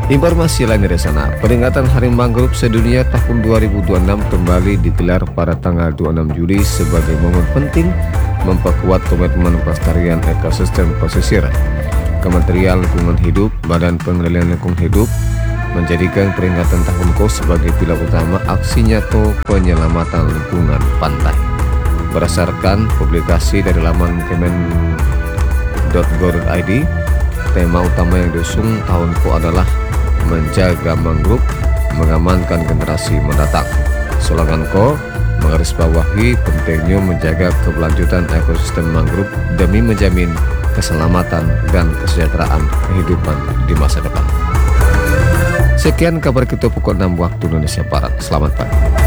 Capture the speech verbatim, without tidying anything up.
Informasi lain dari sana, peringatan Hari Mangrove Sedunia tahun dua ribu dua puluh enam kembali digelar pada tanggal dua puluh enam Juli sebagai momen penting memperkuat komitmen pelestarian ekosistem pesisir. Kementerian Lingkungan Hidup, Badan Pengendalian Lingkungan Hidup menjadikan peringatan tahun K O S sebagai pilar utama aksi nyata penyelamatan lingkungan pantai. Berdasarkan publikasi dari laman kemen dot go dot i d, tema utama yang diusung tahun K O adalah menjaga mangrove, mengamankan generasi mendatang. Slogan K O menggarisbawahi pentingnya menjaga keberlanjutan ekosistem mangrove demi menjamin keselamatan dan kesejahteraan kehidupan di masa depan. Sekian kabar kita pukul enam waktu Indonesia Barat. Selamat pagi.